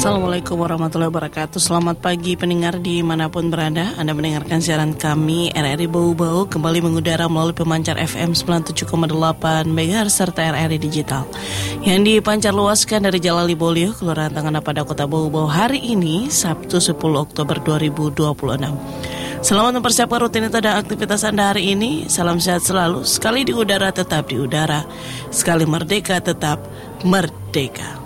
Assalamualaikum warahmatullahi wabarakatuh. Selamat pagi pendengar dimanapun berada. Anda mendengarkan siaran kami RRI Bau-Bau kembali mengudara melalui pemancar FM 97,8 MHz serta RRI Digital yang dipancar luaskan dari Jalan Libolio, Kelurahan Tangana pada Kota Bau-Bau hari ini Sabtu 10 Oktober 2026. Selamat mempersiapkan rutinitas dan aktivitas Anda hari ini. Salam sehat selalu. Sekali di udara tetap di udara, sekali merdeka tetap merdeka.